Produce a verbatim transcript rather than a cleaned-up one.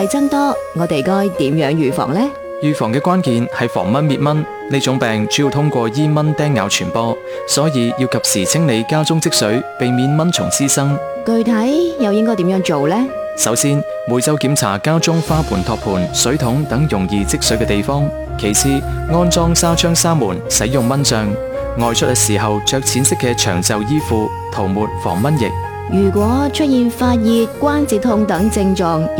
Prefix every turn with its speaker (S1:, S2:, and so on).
S1: 例增多，我哋該點樣預防呢？
S2: 預防嘅關鍵係防蚊滅蚊，呢種病主要通過衣蚊叮咬傳播，所以要及時清理家中積水，避免蚊蟲滋生。
S1: 具體又應該點樣做呢？
S2: 首先，每周檢查家中花盆、托盤、水桶等容易積水嘅地方。其次，安裝紗窗紗門，使用蚊帳。外出嘅時候着淺色嘅長袖衣褲，塗抹防蚊液。
S1: 如果出現發熱、關節痛等症狀，